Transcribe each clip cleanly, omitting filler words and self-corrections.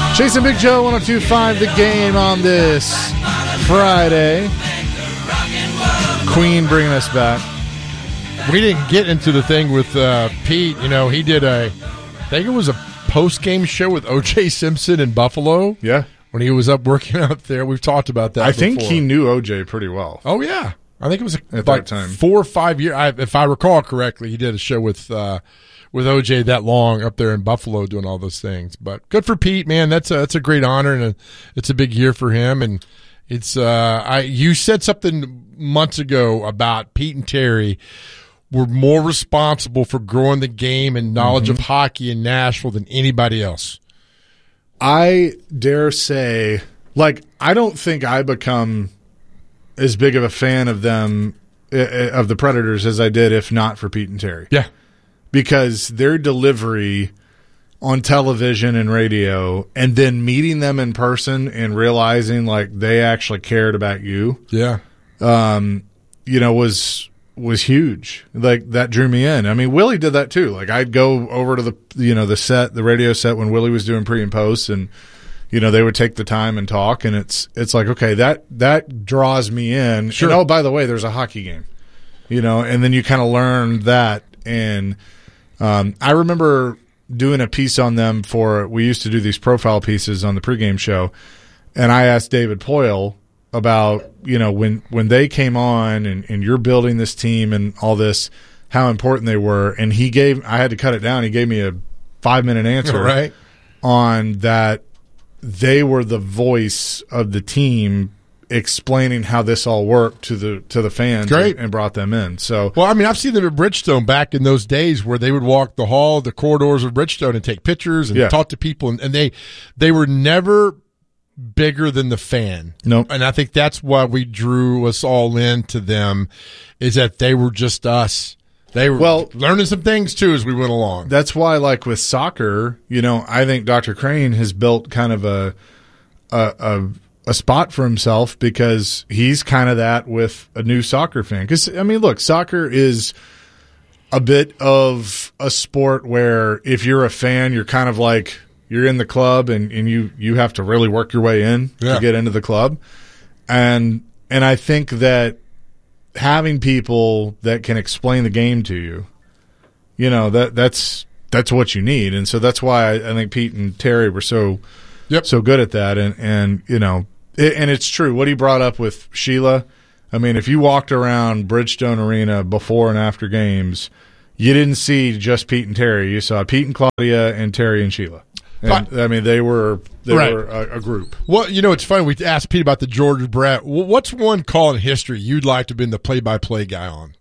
Chasing Big Joe, 102.5 The Game on this Friday. Queen bringing us back. We didn't get into the thing with Pete. You know, he did I think it was a post-game show with O.J. Simpson in Buffalo. Yeah. When he was up working out there. We've talked about that I before. think he knew O.J. pretty well. Oh, yeah. I think it was at like that time. 4 or 5 years. If I recall correctly, he did a show with O.J. that long up there in Buffalo doing all those things. But good for Pete, man. That's a great honor, and it's a big year for him. And it's you said something months ago about Pete and Terry were more responsible for growing the game and knowledge of hockey in Nashville than anybody else. I dare say, like, I don't think I become as big of a fan of them, of the Predators, as I did if not for Pete and Terry. Yeah. Because their delivery on television and radio, and then meeting them in person and realizing like they actually cared about you, was huge. Like that drew me in. I mean, Willie did that too. Like I'd go over to the radio set when Willie was doing pre and post, and they would take the time and talk, and it's like, okay, that draws me in. Sure. And, oh, by the way, there's a hockey game, and then you kind of learn that. And I remember doing a piece on them we used to do these profile pieces on the pregame show, and I asked David Poyle about, when they came on and you're building this team and all this, how important they were. And I had to cut it down. He gave me a 5-minute answer right on that. They were the voice of the team explaining how this all worked to the fans. Great. And brought them in. So, well, I mean, I've seen them at Bridgestone back in those days where they would walk the corridors of Bridgestone and take pictures and talk to people, and they were never bigger than the fan. Nope. And I think that's why we drew us all into them, is that they were just us. They were learning some things too as we went along. That's why, like with soccer, I think Dr. Crane has built kind of a spot for himself, because he's kind of that with a new soccer fan. Because, I mean, look, soccer is a bit of a sport where if you're a fan, you're kind of like you're in the club and you have to really work your way in to get into the club. And I think that having people that can explain the game to you, that's what you need. And so that's why I think Pete and Terry were so good at that. And it's true. What he brought up with Sheila, I mean, if you walked around Bridgestone Arena before and after games, you didn't see just Pete and Terry. You saw Pete and Claudia and Terry and Sheila. And, I mean, they were a group. Well, it's funny. We asked Pete about the George Brett. What's one call in history you'd like to have been the play-by-play guy on?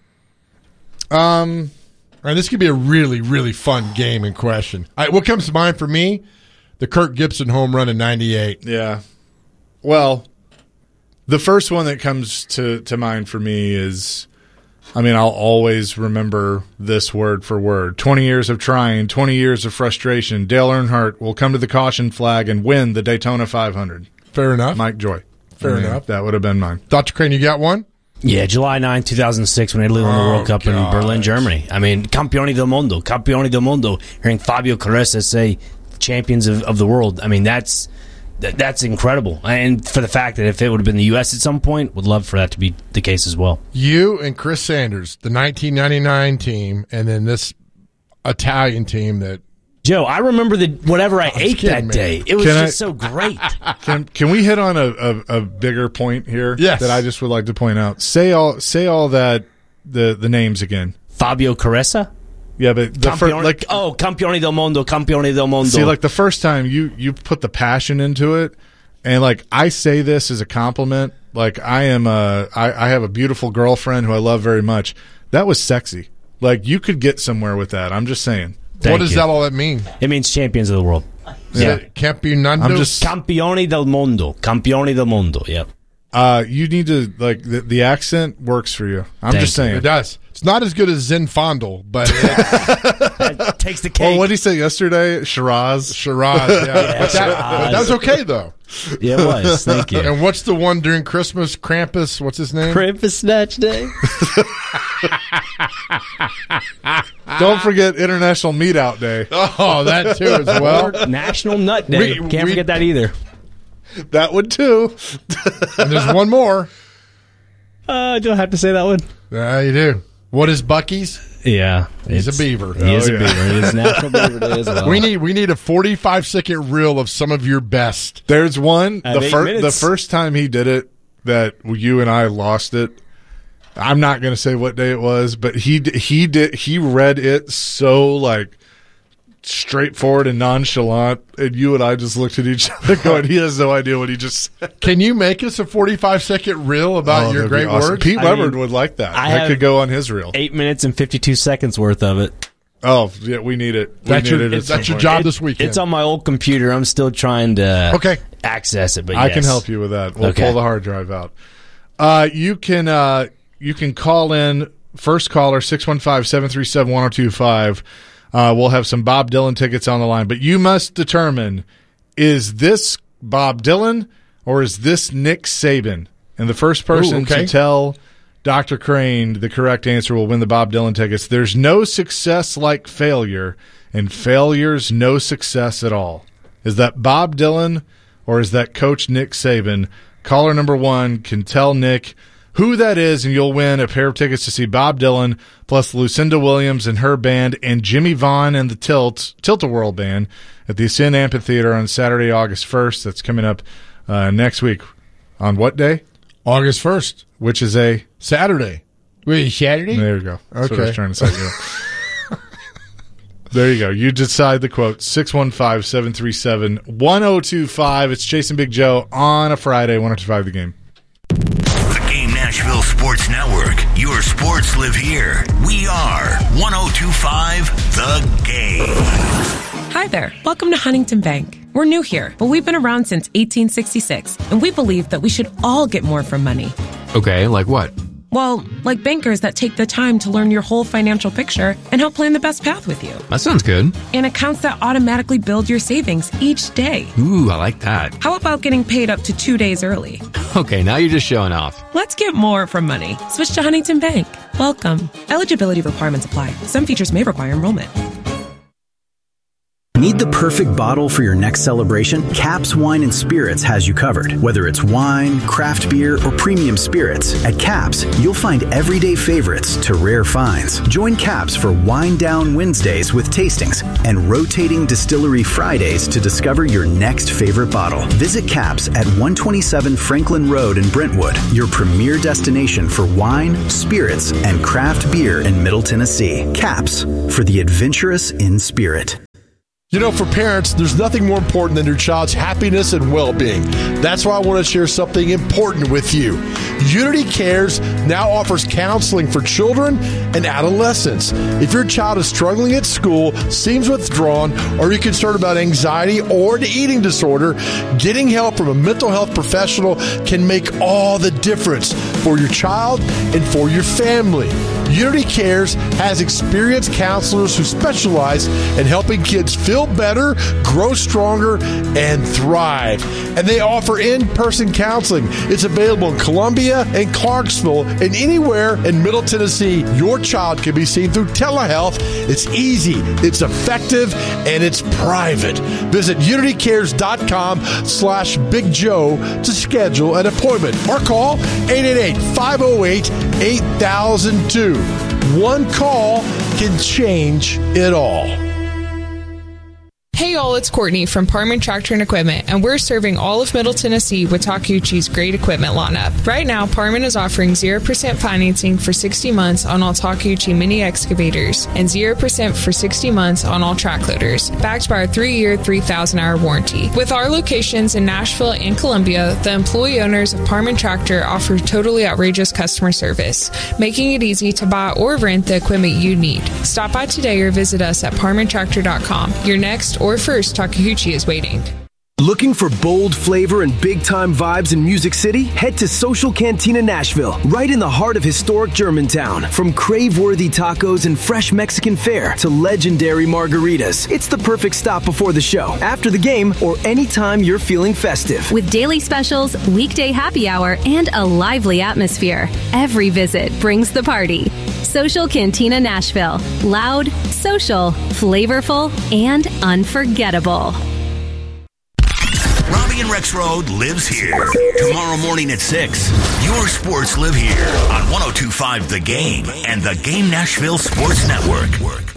And this could be a really, really fun game in question. What comes to mind for me? The Kirk Gibson home run in '98. Yeah. Well, the first one that comes to mind for me is, I mean, I'll always remember this word for word. 20 years of trying, 20 years of frustration. Dale Earnhardt will come to the caution flag and win the Daytona 500. Fair enough. Mike Joy. Fair enough. That would have been mine. Dr. Crane, you got one? Yeah, July 9, 2006, when Italy won the World Cup in Berlin, Germany. I mean, campioni del mondo. Hearing Fabio Caressa say champions of the world. I mean, that's incredible. And for the fact that if it would have been the U.S. at some point, would love for that to be the case as well. You and Chris Sanders, the 1999 team, and then this Italian team that... Joe, I remember whatever I ate that day. It was so great. Can we hit on a bigger point here? Yes. That I just would like to point out? Say all that the names again. Fabio Caressa? Yeah, but the first, like, campioni del mondo. See, like the first time you put the passion into it, and like I say this as a compliment. Like I have a beautiful girlfriend who I love very much. That was sexy. Like you could get somewhere with that. I'm just saying. What does that all that mean? It means champions of the world. Yeah, Campioni del mondo. Yep. You need to like the accent works for you. I'm just saying it does. It's not as good as Zinfandel, but it takes the cake. Well, what did he say yesterday? Shiraz. Yeah. But that was okay though. Yeah, it was. Thank you. And what's the one during Christmas? Krampus, what's his name? Krampus Snatch Day. Don't forget International Meat Out Day. Oh, that too as well. National Nut Day. Can't forget that either. That one too. And there's one more. Do I have to say that one? Yeah, you do. What is Bucky's? Yeah. He's a beaver. He is a yeah. beaver. It is National Beaver Day as well. We need a 45-second reel of some of your best. There's one. I have 8 minutes. The first time he did it, that you and I lost it. I'm not going to say what day it was, but he read it so like straightforward and nonchalant, and you and I just looked at each other going, he has no idea what he just said. Can you make us a 45-second reel about your that'd be great awesome. words? Pete I Weber mean, would like that. I That have could go on his reel. 8 minutes and 52 seconds worth of it. Oh, yeah, we need it. That's your job this weekend. It's on my old computer. I'm still trying to access it, but I yes. can help you with that. We'll Okay. pull the hard drive out. You can call in. First caller, 615-737-1025. We'll have some Bob Dylan tickets on the line. But you must determine, is this Bob Dylan or is this Nick Saban? And the first person to tell Dr. Crane the correct answer will win the Bob Dylan tickets. There's no success like failure, and failure's no success at all. Is that Bob Dylan or is that Coach Nick Saban? Caller number 1 can tell Nick who that is, and you'll win a pair of tickets to see Bob Dylan, plus Lucinda Williams and her band, and Jimmy Vaughn and the Tilt-A-Whirl Band at the Ascend Amphitheater on Saturday, August 1st. That's coming up next week. On what day? August 1st. Which is a Saturday. Wait, Saturday? There you go. That's what I Okay. was trying to say. There you go. You decide the quote. 615-737-1025. It's Chasing Big Joe on a Friday, 105 The Game. The Game Nashville Sports Network. Your sports live here. We are 1025 The Game. Hi there. Welcome to Huntington Bank. We're new here, but we've been around since 1866, and we believe that we should all get more from money. Okay, like what? Well, like bankers that take the time to learn your whole financial picture and help plan the best path with you. That sounds good. And accounts that automatically build your savings each day. Ooh, I like that. How about getting paid up to 2 days early? Okay, now you're just showing off. Let's get more from money. Switch to Huntington Bank. Welcome. Eligibility requirements apply. Some features may require enrollment. Need the perfect bottle for your next celebration? Caps Wine & Spirits has you covered. Whether it's wine, craft beer, or premium spirits, at Caps, you'll find everyday favorites to rare finds. Join Caps for Wine Down Wednesdays with tastings and rotating distillery Fridays to discover your next favorite bottle. Visit Caps at 127 Franklin Road in Brentwood, your premier destination for wine, spirits, and craft beer in Middle Tennessee. Caps, for the adventurous in spirit. You know, for parents, there's nothing more important than your child's happiness and well-being. That's why I want to share something important with you. Unity Cares now offers counseling for children and adolescents. If your child is struggling at school, seems withdrawn, or you're concerned about anxiety or an eating disorder, getting help from a mental health professional can make all the difference for your child and for your family. Unity Cares has experienced counselors who specialize in helping kids feel better, grow stronger, and thrive. And they offer in-person counseling. It's available in Columbia and Clarksville and anywhere in Middle Tennessee. Your child can be seen through telehealth. It's easy, it's effective, and it's private. Visit unitycares.com/Big Joe to schedule an appointment or call 888-508-8002. One call can change it all. Hey y'all, it's Courtney from Parman Tractor and Equipment, and we're serving all of Middle Tennessee with Takeuchi's great equipment lineup. Right now, Parman is offering 0% financing for 60 months on all Takeuchi mini excavators and 0% for 60 months on all track loaders, backed by our 3-year, 3,000-hour warranty. With our locations in Nashville and Columbia, the employee owners of Parman Tractor offer totally outrageous customer service, making it easy to buy or rent the equipment you need. Stop by today or visit us at parmantractor.com. Your next or first Takeuchi is waiting. Looking for bold flavor and big-time vibes in Music City? Head to Social Cantina Nashville, right in the heart of historic Germantown. From crave-worthy tacos and fresh Mexican fare to legendary margaritas, it's the perfect stop before the show, after the game, or anytime you're feeling festive. With daily specials, weekday happy hour, and a lively atmosphere, every visit brings the party. Social Cantina Nashville. Loud, social, flavorful, and unforgettable. Robbie and Rex Road lives here. Tomorrow morning at 6. Your sports live here on 102.5 The Game and the Game Nashville Sports Network.